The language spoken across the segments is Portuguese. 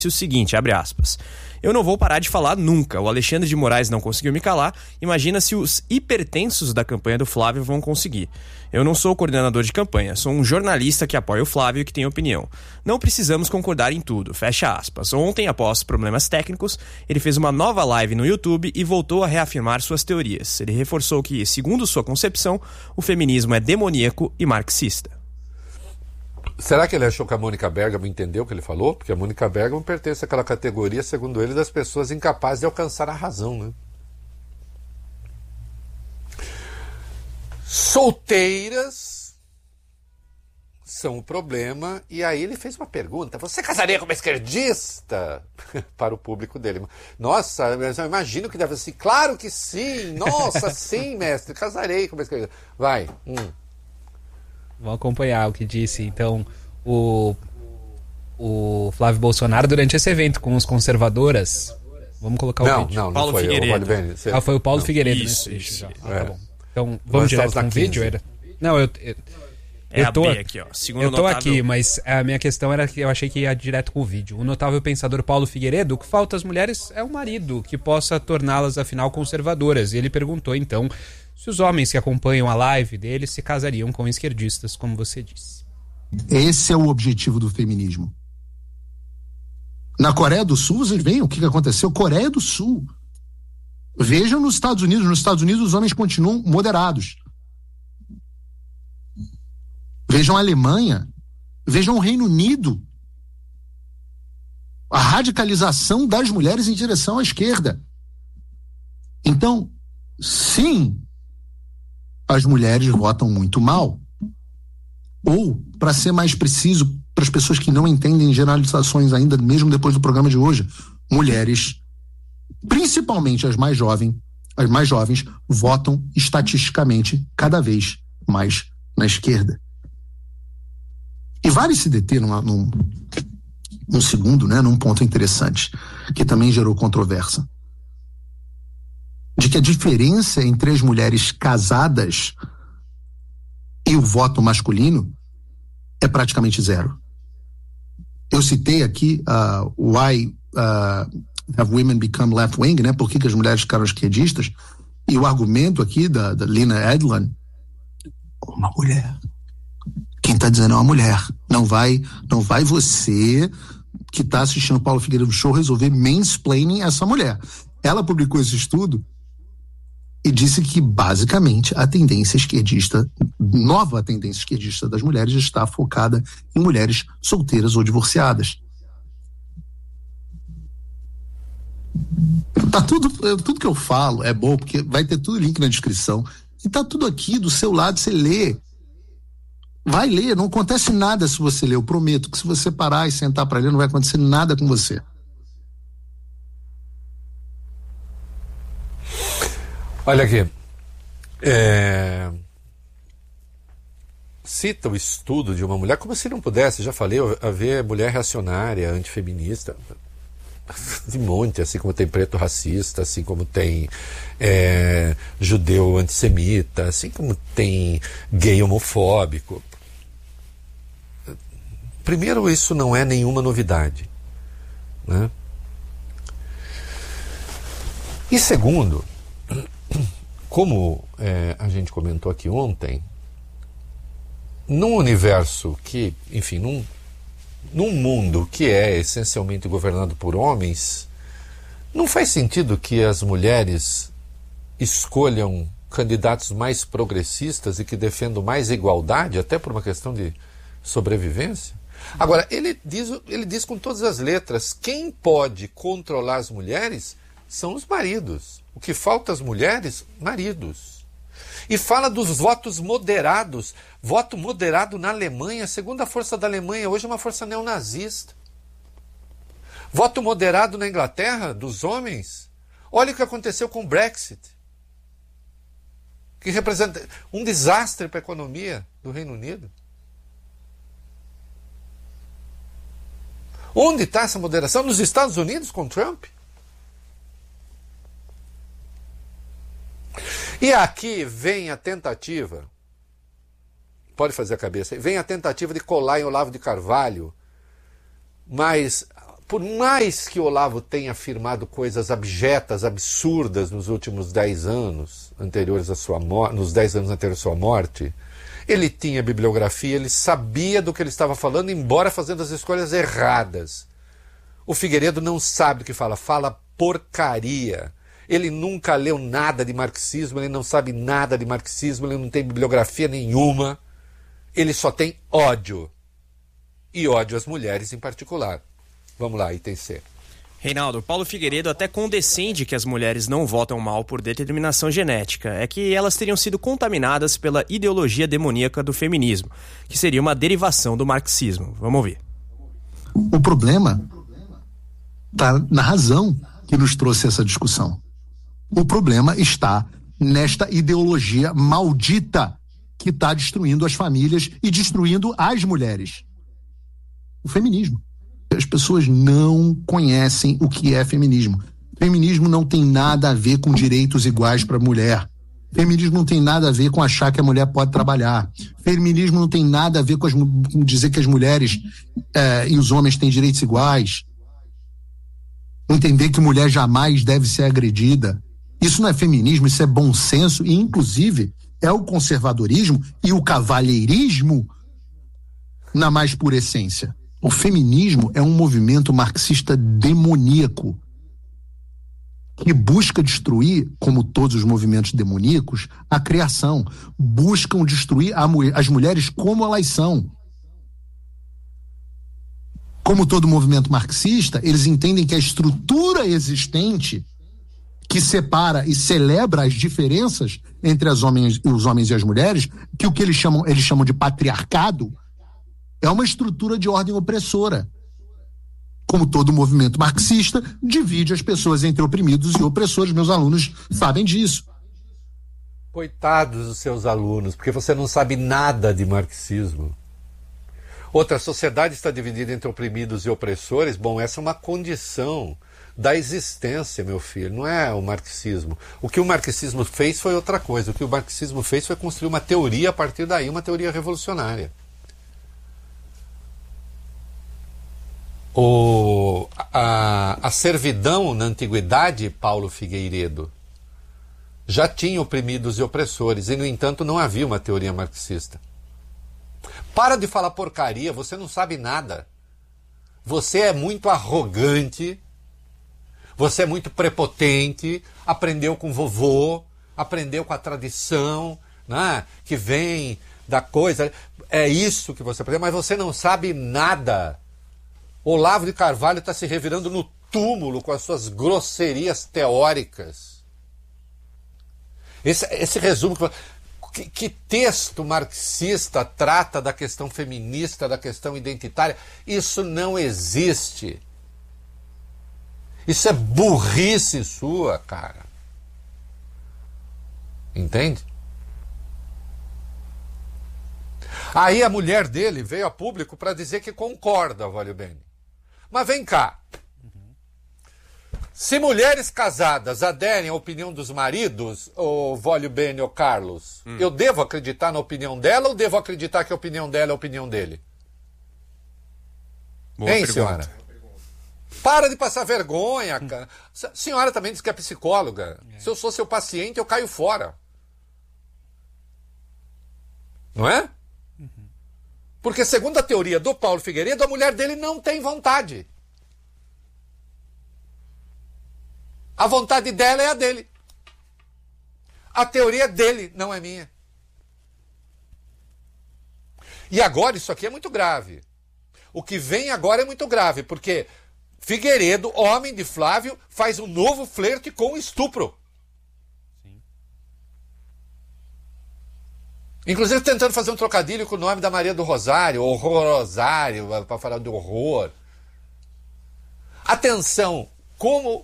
o seguinte, abre aspas: "Eu não vou parar de falar nunca. O Alexandre de Moraes não conseguiu me calar. Imagina se os hipertensos da campanha do Flávio vão conseguir. Eu não sou coordenador de campanha, sou um jornalista que apoia o Flávio e que tem opinião. Não precisamos concordar em tudo", fecha aspas. Ontem, após problemas técnicos, ele fez uma nova live no YouTube e voltou a reafirmar suas teorias. Ele reforçou que, segundo sua concepção, o feminismo é demoníaco e marxista. Será que ele achou que a Mônica Bergamo entendeu o que ele falou? Porque a Mônica Bergamo pertence àquela categoria, segundo ele, das pessoas incapazes de alcançar a razão, né? Solteiras são o problema. E aí ele fez uma pergunta: você casaria com uma esquerdista? Para o público dele. Nossa, eu imagino que deve ser assim. Claro que sim. Nossa, sim, mestre, casarei com uma esquerdista. Vai. Vamos acompanhar o que disse, então, o Flávio Bolsonaro durante esse evento com os conservadoras. Vamos colocar o vídeo. Não Paulo foi Figueiredo. Foi o Paulo Figueiredo. Isso. Tá bom. Então, vamos direto com o vídeo? Não, eu tô aqui, ó. Segundo eu tô notável... aqui, mas a minha questão era que eu achei que ia direto com o vídeo. O notável pensador Paulo Figueiredo: o que falta às mulheres é um marido que possa torná-las, afinal, conservadoras. E ele perguntou, então, se os homens que acompanham a live dele se casariam com esquerdistas, como você disse. Esse é o objetivo do feminismo. Na Coreia do Sul, vocês veem o que aconteceu? Coreia do Sul. Vejam nos Estados Unidos. Nos Estados Unidos, os homens continuam moderados. Vejam a Alemanha. Vejam o Reino Unido. A radicalização das mulheres em direção à esquerda. Então, sim, as mulheres votam muito mal. Ou, para ser mais preciso, para as pessoas que não entendem generalizações ainda, mesmo depois do programa de hoje, mulheres, principalmente as mais jovens, votam estatisticamente cada vez mais na esquerda. E vale se deter num segundo, né, num ponto interessante, que também gerou controvérsia, de que a diferença entre as mulheres casadas e o voto masculino é praticamente zero. Eu citei aqui Why Have Women Become Left-Wing, né? Por que as mulheres ficaram esquerdistas? E o argumento aqui da Lina Edlan: uma mulher. Quem está dizendo é uma mulher. Não vai você que está assistindo o Paulo Figueiredo Show resolver mansplaining essa mulher. Ela publicou esse estudo e disse que, basicamente, a tendência esquerdista, nova tendência esquerdista das mulheres, está focada em mulheres solteiras ou divorciadas. Tá tudo que eu falo é bom, porque vai ter tudo link na descrição. E tá tudo aqui do seu lado, você lê. Vai ler, não acontece nada se você ler. Eu prometo que se você parar e sentar para ler, não vai acontecer nada com você. Olha aqui, cita o estudo de uma mulher, como se não pudesse, já falei, haver mulher reacionária, antifeminista, de monte, assim como tem preto racista, assim como tem judeu antissemita, assim como tem gay homofóbico. Primeiro, isso não é nenhuma novidade, né? E segundo, como a gente comentou aqui ontem, num universo que, enfim, num mundo que é essencialmente governado por homens, não faz sentido que as mulheres escolham candidatos mais progressistas e que defendam mais igualdade, até por uma questão de sobrevivência? Agora, ele diz com todas as letras: quem pode controlar as mulheres são os maridos. O que falta às mulheres? Maridos. E fala dos votos moderados. Voto moderado na Alemanha, segundo a força da Alemanha, hoje é uma força neonazista. Voto moderado na Inglaterra, dos homens. Olha o que aconteceu com o Brexit, que representa um desastre para a economia do Reino Unido. Onde está essa moderação? Nos Estados Unidos, com Trump? E aqui vem a tentativa, pode fazer a cabeça, vem a tentativa de colar em Olavo de Carvalho, mas por mais que Olavo tenha afirmado coisas abjetas, absurdas nos últimos 10 anos anteriores à sua morte, nos 10 anos anteriores à sua morte, ele tinha bibliografia, ele sabia do que ele estava falando, embora fazendo as escolhas erradas. O Figueiredo não sabe do que fala porcaria. Ele nunca leu nada de marxismo, ele não sabe nada de marxismo, ele não tem bibliografia nenhuma. Ele só tem ódio. E ódio às mulheres em particular. Vamos lá, item C. Reinaldo, Paulo Figueiredo até condescende que as mulheres não votam mal por determinação genética. É que elas teriam sido contaminadas pela ideologia demoníaca do feminismo, que seria uma derivação do marxismo. Vamos ouvir. O problema está na razão que nos trouxe essa discussão. O problema está nesta ideologia maldita que está destruindo as famílias e destruindo as mulheres. O feminismo. As pessoas não conhecem o que é feminismo. Feminismo não tem nada a ver com direitos iguais para a mulher. Feminismo não tem nada a ver com achar que a mulher pode trabalhar. Feminismo não tem nada a ver com dizer que as mulheres e os homens têm direitos iguais. Entender que mulher jamais deve ser agredida. Isso não é feminismo, isso é bom senso e, inclusive, é o conservadorismo e o cavalheirismo na mais pura essência. O feminismo é um movimento marxista demoníaco que busca destruir, como todos os movimentos demoníacos, a criação. Buscam destruir as mulheres como elas são. Como todo movimento marxista, eles entendem que a estrutura existente que separa e celebra as diferenças entre os homens e as mulheres, que o que eles chamam de patriarcado, é uma estrutura de ordem opressora. Como todo movimento marxista, divide as pessoas entre oprimidos e opressores. Meus alunos sabem disso. Coitados dos seus alunos, porque você não sabe nada de marxismo. Outra, a sociedade está dividida entre oprimidos e opressores. Bom, essa é uma condição da existência, meu filho, não é o marxismo. O que o marxismo fez foi outra coisa. O que o marxismo fez foi construir uma teoria a partir daí, uma teoria revolucionária. A servidão na antiguidade, Paulo Figueiredo, já tinha oprimidos e opressores, e no entanto não havia uma teoria marxista. Para de falar porcaria, você não sabe nada. Você é muito arrogante, você é muito prepotente, aprendeu com vovô, aprendeu com a tradição, né, que vem da coisa. É isso que você aprendeu, mas você não sabe nada. Olavo de Carvalho está se revirando no túmulo com as suas grosserias teóricas. Esse resumo... Que texto marxista trata da questão feminista, da questão identitária? Isso não existe. Isso é burrice sua, cara. Entende? Aí a mulher dele veio a público para dizer que concorda, Vólio Bene. Mas vem cá. Se mulheres casadas aderem à opinião dos maridos, o Vólio Bene ou Carlos, eu devo acreditar na opinião dela ou devo acreditar que a opinião dela é a opinião dele? Boa pergunta. Senhora? Para de passar vergonha, cara. A senhora também diz que é psicóloga. Se eu sou seu paciente, eu caio fora. Não é? Porque, segundo a teoria do Paulo Figueiredo, a mulher dele não tem vontade. A vontade dela é a dele. A teoria dele, não é minha. E agora, isso aqui é muito grave. O que vem agora é muito grave, porque Figueiredo, homem de Flávio, faz um novo flerte com estupro. Inclusive tentando fazer um trocadilho com o nome da Maria do Rosário, Horrorosário, para falar de horror. Atenção, como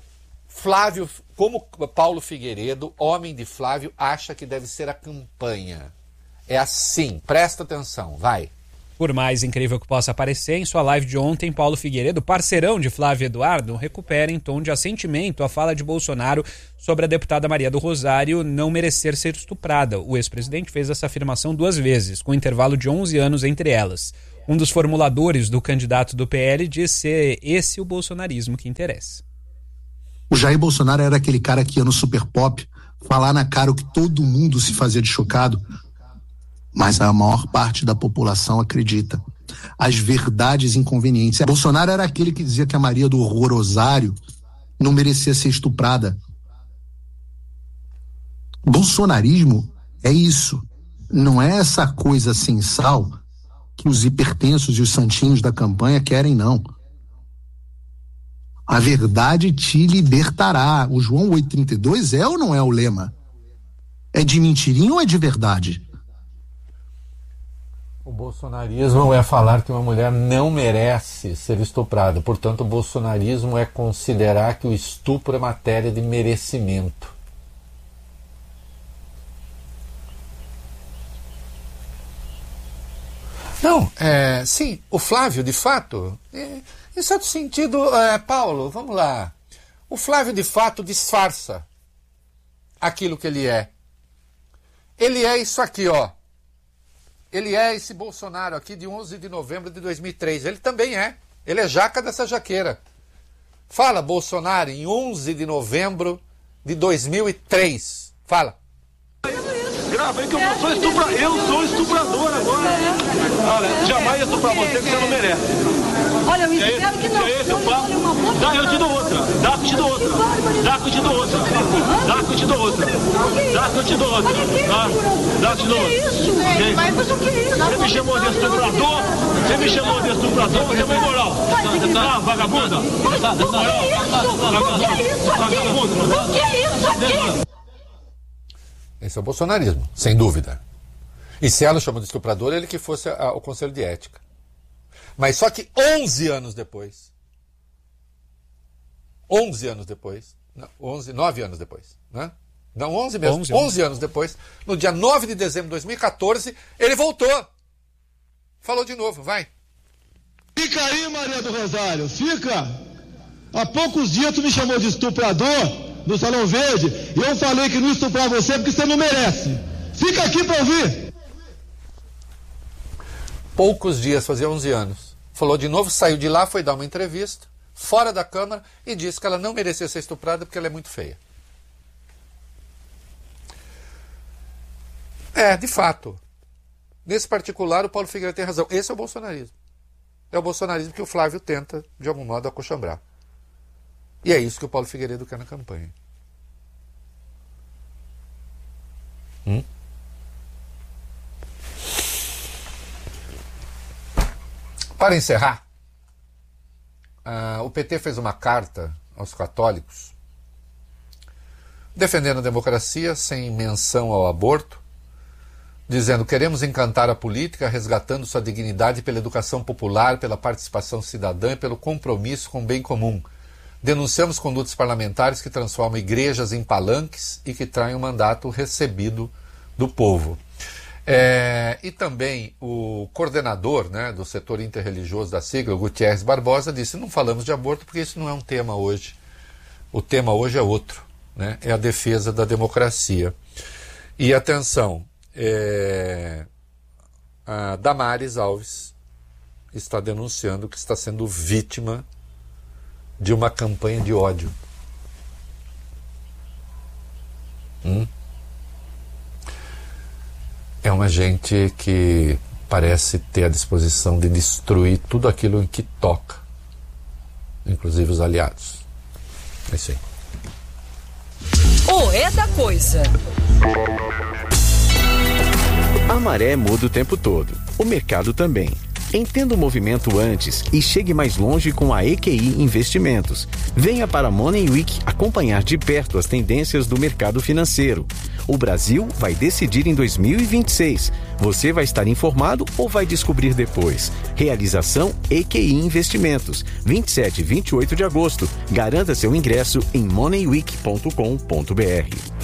Paulo Figueiredo, homem de Flávio, acha que deve ser a campanha. É assim, presta atenção, vai. Por mais incrível que possa parecer, em sua live de ontem, Paulo Figueiredo, parceirão de Flávio Eduardo, recupera em tom de assentimento a fala de Bolsonaro sobre a deputada Maria do Rosário não merecer ser estuprada. O ex-presidente fez essa afirmação 2 vezes, com um intervalo de 11 anos entre elas. Um dos formuladores do candidato do PL diz ser esse o bolsonarismo que interessa. O Jair Bolsonaro era aquele cara que ia no Super Pop falar na cara o que todo mundo se fazia de chocado, mas a maior parte da população acredita. As verdades inconvenientes. Bolsonaro era aquele que dizia que a Maria do Rosário não merecia ser estuprada. Bolsonarismo é isso. Não é essa coisa sem sal que os hipertensos e os santinhos da campanha querem, não. A verdade te libertará. O João 8,32 é ou não é o lema? É de mentirinha ou é de verdade? O bolsonarismo é falar que uma mulher não merece ser estuprada. Portanto, o bolsonarismo é considerar que o estupro é matéria de merecimento. Não, sim, o Flávio, de fato, em certo sentido, Paulo, vamos lá. O Flávio, de fato, disfarça aquilo que ele é. Ele é isso aqui, ó. Ele é esse Bolsonaro aqui de 11 de novembro de 2003. Ele também é. Ele é jaca dessa jaqueira. Fala, Bolsonaro, em 11 de novembro de 2003. Fala. Grava aí que eu sou estuprador agora. Olha, jamais estuprar você que você não merece. Olha, eu espero que não. Dá, eu te dou outra. Dá que eu te dou outra. Dá que eu te dou outra. Dá que eu te dou outra. Dá que eu te dou outra. Dá que eu te dou outra. Mas o que é isso? Você me chamou de estuprador? Você me chamou de estuprador? Você é uma imoral. Ah, vagabunda. O que é isso aqui? O que é isso aqui? Esse é o bolsonarismo, sem dúvida. E se ela chama de estuprador, ele que fosse ao Conselho de Ética. Mas só que 11 anos depois, 9 anos depois, né? Não, 11 mesmo, 11 anos depois, no dia 9 de dezembro de 2014, ele voltou. Falou de novo, vai. Fica aí, Maria do Rosário, fica. Há poucos dias tu me chamou de estuprador no Salão Verde, e eu falei que não estuprar você porque você não merece. Fica aqui para ouvir. Poucos dias, fazia 11 anos. Falou de novo, saiu de lá, foi dar uma entrevista, fora da Câmara, e disse que ela não merecia ser estuprada porque ela é muito feia. De fato. Nesse particular, o Paulo Figueiredo tem razão. Esse é o bolsonarismo. É o bolsonarismo que o Flávio tenta, de algum modo, acochambrar. E é isso que o Paulo Figueiredo quer na campanha. Para encerrar, o PT fez uma carta aos católicos defendendo a democracia sem menção ao aborto, dizendo: queremos encantar a política, resgatando sua dignidade pela educação popular, pela participação cidadã e pelo compromisso com o bem comum. Denunciamos condutas parlamentares que transformam igrejas em palanques e que traem o mandato recebido do povo. E também o coordenador, né, do setor interreligioso da sigla, Gutierrez Barbosa, disse: não falamos de aborto porque isso não é um tema hoje. O tema hoje é outro, né? É a defesa da democracia. E atenção, a Damares Alves está denunciando que está sendo vítima de uma campanha de ódio. É uma gente que parece ter a disposição de destruir tudo aquilo em que toca, inclusive os aliados. É isso aí. O É da Coisa. A maré muda o tempo todo. O mercado também. Entenda o movimento antes e chegue mais longe com a EQI Investimentos. Venha para a Money Week acompanhar de perto as tendências do mercado financeiro. O Brasil vai decidir em 2026. Você vai estar informado ou vai descobrir depois? Realização EQI Investimentos. 27 e 28 de agosto. Garanta seu ingresso em moneyweek.com.br.